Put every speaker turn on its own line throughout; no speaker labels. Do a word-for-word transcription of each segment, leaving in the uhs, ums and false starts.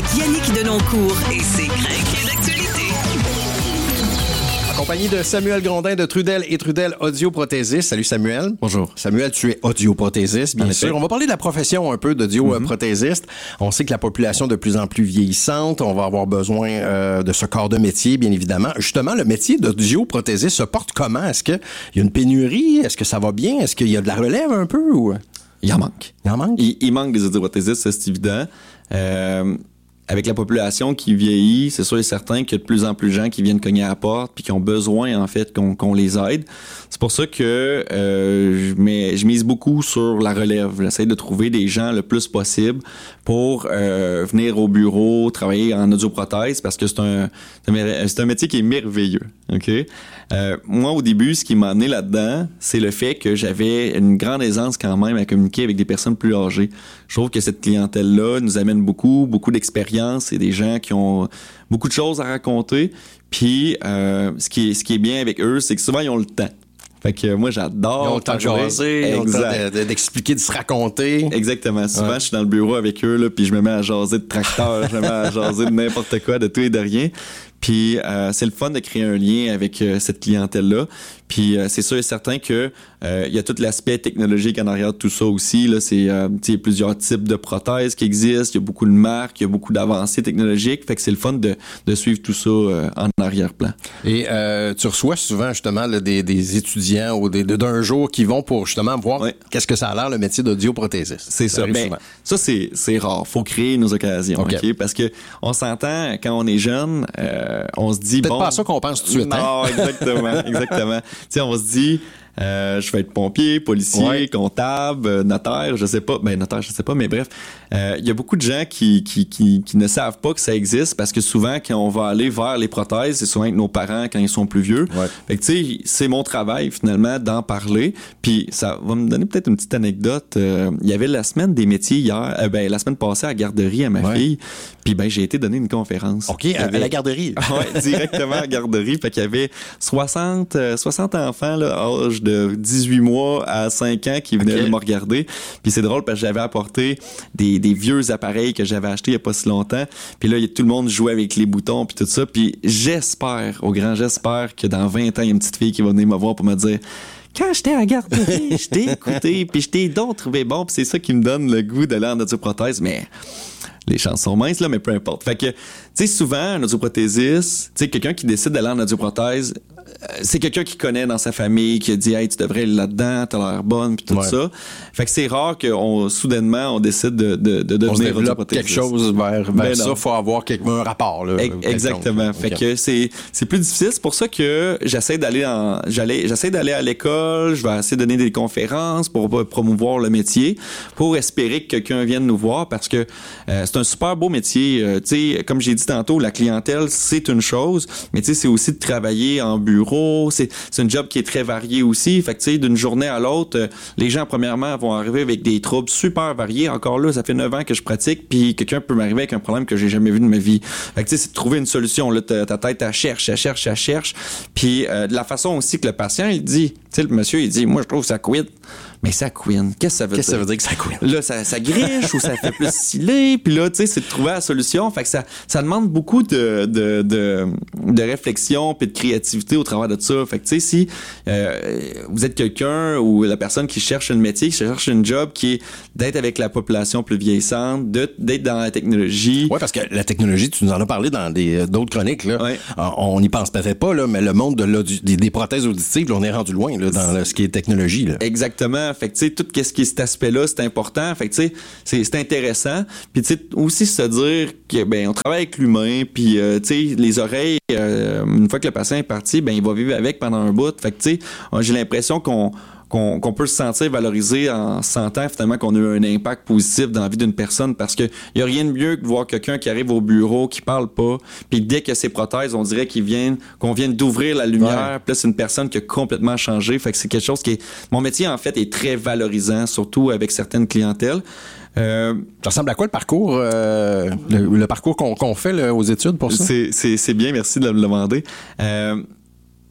Yannick Denoncourt et ses crinqués d'actualité.
En compagnie de Samuel Grondin de Trudel et Trudel Audioprothésiste. Salut Samuel.
Bonjour.
Samuel, tu es audioprothésiste, bien
en
sûr.
effet.
On va parler de la profession un peu d'audioprothésiste. Mm-hmm. On sait que la population est de plus en plus vieillissante. On va avoir besoin euh, de ce corps de métier, bien évidemment. Justement, le métier d'audioprothésiste se porte comment? Est-ce qu'il y a une pénurie? Est-ce que ça va bien? Est-ce qu'il y a de la relève un peu? Ou...
Il en manque.
Il en manque?
Il, il manque des audioprothésistes, ça, c'est évident. Euh, avec la population qui vieillit, c'est sûr et certain qu'il y a de plus en plus de gens qui viennent cogner à la porte puis qui ont besoin, en fait, qu'on, qu'on les aide. C'est pour ça que euh, je, mets, je mise beaucoup sur la relève. J'essaie de trouver des gens le plus possible pour euh, venir au bureau, travailler en audioprothèse parce que c'est un, c'est un métier qui est merveilleux. OK? Euh, moi, au début, ce qui m'a amené là-dedans, c'est le fait que j'avais une grande aisance quand même à communiquer avec des personnes plus âgées. Je trouve que cette clientèle-là nous amène beaucoup, beaucoup d'expérience et des gens qui ont beaucoup de choses à raconter. Puis, euh, ce qui est, ce qui est bien avec eux, c'est que souvent, ils ont le temps. Fait que moi, j'adore.
Ils ont le temps de jaser, ils ont le temps de, de, d'expliquer, de se raconter.
Exactement. Souvent,
ouais.
je suis dans le bureau avec eux, là, puis je me mets à jaser de tracteurs, je me mets à jaser de n'importe quoi, de tout et de rien. Puis euh, c'est le fun de créer un lien avec euh, cette clientèle-là. Puis euh, c'est sûr et certain que euh, il y a tout l'aspect technologique en arrière de tout ça aussi. Là, c'est euh, plusieurs types de prothèses qui existent. Il y a beaucoup de marques, il y a beaucoup d'avancées technologiques. Fait que c'est le fun de, de suivre tout ça euh, en arrière-plan.
Et euh, tu reçois souvent justement là, des, des étudiants ou des, d'un jour qui vont pour justement voir ouais. qu'est-ce que ça a l'air le métier d'audioprothésiste.
C'est ça. ça ben, ça c'est c'est rare. Faut créer nos occasions, ok, okay? Parce que on s'entend quand on est jeune. Euh, Euh, on se dit
peut-être
bon.
pas à ça qu'on pense tout de suite.
Non,
hein?
exactement, exactement. Tu sais, on se dit. Euh, je vais être pompier, policier, ouais. comptable, notaire, je sais pas. Ben notaire, je sais pas, mais bref, il euh, y a beaucoup de gens qui, qui qui qui ne savent pas que ça existe parce que souvent quand on va aller vers les prothèses, c'est souvent avec nos parents quand ils sont plus vieux.
Ouais.
Fait que tu sais, c'est mon travail finalement d'en parler. Puis ça va me donner peut-être une petite anecdote. Il euh, y avait la semaine des métiers hier, euh, ben la semaine passée à la garderie à ma ouais. fille. Puis ben j'ai été donner une conférence.
Ok, à, avait... à la garderie.
Ouais, directement à la garderie. Fait qu'il y avait soixante enfants là, âge de de dix-huit mois à cinq ans qui venaient okay. me regarder. Puis c'est drôle parce que j'avais apporté des, des vieux appareils que j'avais achetés il y a pas si longtemps. Puis là, tout le monde jouait avec les boutons puis tout ça. Puis j'espère, au grand j'espère que dans vingt ans, il y a une petite fille qui va venir me voir pour me dire quand j'étais à la garderie, je t'ai écouté puis je t'ai donc trouvé bon. Puis c'est ça qui me donne le goût d'aller en audioprothèse. Mais les chances sont minces, là, mais peu importe. Fait que, tu sais, souvent, un audioprothésiste, tu sais, quelqu'un qui décide d'aller en audioprothèse, c'est quelqu'un qui connaît dans sa famille, qui a dit « Hey, tu devrais aller là-dedans, t'as l'air bonne », puis tout ouais. ça. Fait que c'est rare qu'on, soudainement, on décide de, de, de devenir audioprothésiste.
Quelque chose vers, vers ben ça, il faut avoir quelque, un rapport. Là,
e- exactement. Fait okay. que c'est, c'est plus difficile. C'est pour ça que j'essaie d'aller en, j'allais, j'essaie d'aller à l'école, je vais essayer de donner des conférences pour promouvoir le métier, pour espérer que quelqu'un vienne nous voir, parce que euh, c'est un super beau métier. Euh, tu sais, comme j'ai dit tantôt, la clientèle, c'est une chose, mais tu sais, c'est aussi de travailler en bureau. C'est, c'est un job qui est très varié aussi. Fait que tu sais, d'une journée à l'autre, euh, les gens, premièrement, vont arriver avec des troubles super variés. Encore là, ça fait neuf ans que je pratique, puis quelqu'un peut m'arriver avec un problème que j'ai jamais vu de ma vie. Fait que tu sais, c'est de trouver une solution. Là, ta, ta tête, elle cherche, elle cherche, elle cherche. Puis euh, de la façon aussi que le patient, il dit, tu sais, le monsieur, il dit, moi, je trouve que ça quit. Mais ça couine. Qu'est-ce que ça veut
Qu'est-ce
dire?
Qu'est-ce que ça veut dire que ça couine?
Là, ça, ça griche ou ça fait plus sciller. Puis là, tu sais, c'est de trouver la solution. Fait que ça, ça demande beaucoup de, de, de, de réflexion puis de créativité au travers de ça. Fait que, tu sais, si euh, vous êtes quelqu'un ou la personne qui cherche un métier, qui cherche un job qui est d'être avec la population plus vieillissante, de, d'être dans la technologie.
Oui, parce que la technologie, tu nous en as parlé dans des, d'autres chroniques, là. Ouais. On n'y pense peut-être pas, là, mais le monde de des, des prothèses auditives, là, on est rendu loin, là, dans là, ce qui est technologie, là.
Exactement. Fait que, tu sais, tout ce qui est cet aspect-là, c'est important. Fait que, tu sais, c'est, c'est intéressant. Puis, tu sais, aussi se dire que, ben, on travaille avec l'humain. Puis, euh, tu sais, les oreilles, euh, une fois que le patient est parti, ben, il va vivre avec pendant un bout. Fait que, tu sais, j'ai l'impression qu'on Qu'on, qu'on peut se sentir valorisé en sentant finalement qu'on a eu un impact positif dans la vie d'une personne, parce que y a rien de mieux que de voir quelqu'un qui arrive au bureau, qui parle pas, puis dès que ses prothèses, on dirait qu'ils viennent, qu'on vient d'ouvrir la lumière, ouais. Puis là, c'est une personne qui a complètement changé. Fait que c'est quelque chose qui est... Mon métier, en fait, est très valorisant, surtout avec certaines clientèles.
Euh, ça ressemble à quoi le parcours, euh, le, le parcours qu'on, qu'on fait là, aux études pour ça?
C'est, c'est, c'est bien, merci de me le demander. Euh,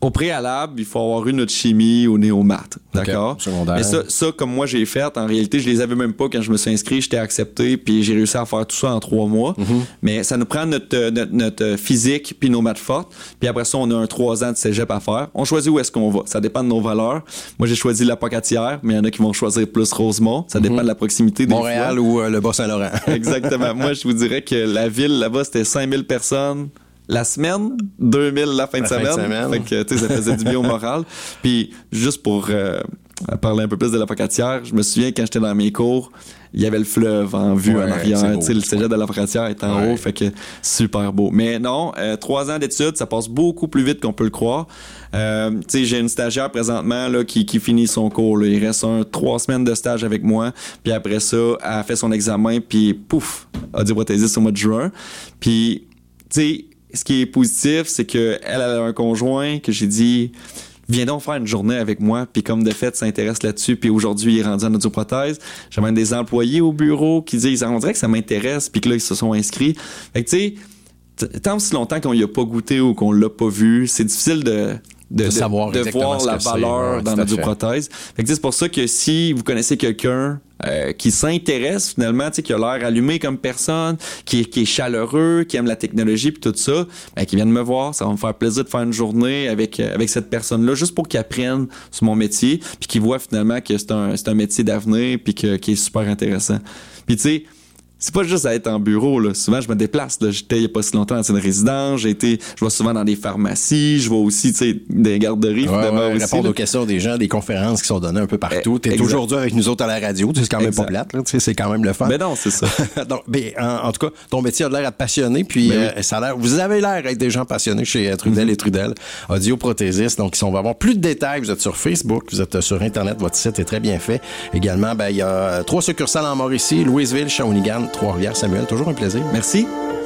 Au préalable, il faut avoir eu notre chimie au néomat, d'accord?
Okay, secondaire.
Mais ça, ça, comme moi j'ai fait, en réalité, je les avais même pas quand je me suis inscrit, j'étais accepté, puis j'ai réussi à faire tout ça en trois mois. Mm-hmm. Mais ça nous prend notre, notre, notre physique puis nos maths fortes, puis après ça, on a un trois ans de cégep à faire. On choisit où est-ce qu'on va. Ça dépend de nos valeurs. Moi, j'ai choisi la Pocatière, mais il y en a qui vont choisir plus Rosemont. Ça dépend mm-hmm. de la proximité des
Montréal
fois.
ou euh, le Bas-Saint-Laurent.
Exactement. Moi, je vous dirais que la ville là-bas, c'était cinq mille personnes. La semaine, deux mille la fin de
la
semaine.
Fin de semaine.
Fait que, tu sais, ça faisait du bien au moral. Puis, juste pour euh, parler un peu plus de la Pocatière, je me souviens quand j'étais dans mes cours, il y avait le fleuve en vue ouais, en arrière. Tu sais, le cégep de la Pocatière est en ouais. haut, fait que super beau. Mais non, euh, trois ans d'études, ça passe beaucoup plus vite qu'on peut le croire. Euh, tu sais, j'ai une stagiaire présentement là qui, qui finit son cours. Là. Il reste un trois semaines de stage avec moi. Puis après ça, elle a fait son examen, puis pouf, audioprothésiste au mois de juin. Puis, tu sais, ce qui est positif, c'est que elle a un conjoint que j'ai dit viens donc faire une journée avec moi, puis comme de fait s'intéresse là-dessus, puis aujourd'hui il est rendu en audioprothèse. J'ai même des employés au bureau qui disent on dirait que ça m'intéresse, puis que là ils se sont inscrits. Fait que tu sais, tant si longtemps qu'on y a pas goûté ou qu'on l'a pas vu, c'est difficile de de, de, de savoir de voir la valeur ouais, dans l'audioprothèse. Fait que c'est pour ça que si vous connaissez quelqu'un euh, qui s'intéresse finalement, tu sais, qui a l'air allumé comme personne, qui est, qui est chaleureux, qui aime la technologie puis tout ça, ben, qui vienne me voir, ça va me faire plaisir de faire une journée avec avec cette personne-là, juste pour qu'il apprenne sur mon métier, puis qu'il voit finalement que c'est un c'est un métier d'avenir puis que qui est super intéressant. Puis tu sais, c'est pas juste à être en bureau, là. Souvent, je me déplace, là. J'étais il y a pas si longtemps dans une résidence. J'ai été, je vais souvent dans des pharmacies. Je vais aussi, tu sais, des garderies.
Ouais, ouais, aussi, répondre là. Aux questions des gens, des conférences qui sont données un peu partout. T'es exact. Aujourd'hui avec nous autres à la radio. C'est quand même exact. Pas plate, là. Tu sais, c'est quand même le fun.
Mais non, c'est ça.
Donc, ben, en, en tout cas, ton métier a l'air d'être passionné. Puis, oui. euh, ça a l'air, vous avez l'air d'être des gens passionnés chez Trudel mm-hmm. et Trudel, audioprothésistes. Donc, si on va avoir plus de détails, vous êtes sur Facebook, vous êtes sur Internet. Votre site est très bien fait. Également, ben, il y a trois succursales en Mauricie, Louisville, Shawinigan, Trois-Rivières. Samuel, toujours un plaisir.
Merci.